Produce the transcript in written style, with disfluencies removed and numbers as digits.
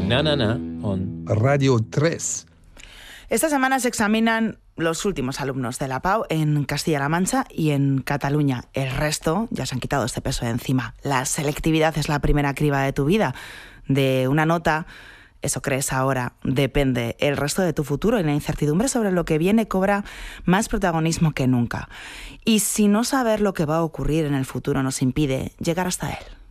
Na Na Na on Radio 3. Esta semana se examinan los últimos alumnos de la PAU en Castilla-La Mancha y en Cataluña. El resto ya se han quitado este peso de encima. La selectividad es la primera criba de tu vida. De una nota, eso crees ahora, depende el resto de tu futuro, y la incertidumbre sobre lo que viene cobra más protagonismo que nunca. Y si no saber lo que va a ocurrir en el futuro nos impide llegar hasta él.